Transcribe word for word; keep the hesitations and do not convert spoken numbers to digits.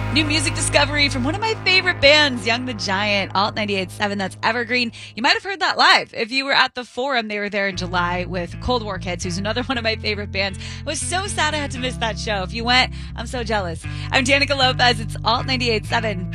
New music discovery from one of my favorite bands, Young the Giant, Alt ninety-eight point seven. That's Evergreen. You might have heard that live. If you were at the Forum, they were there in July with Cold War Kids, who's another one of my favorite bands. I was so sad I had to miss that show. If you went, I'm so jealous. I'm Danica Lopez. It's Alt ninety-eight point seven.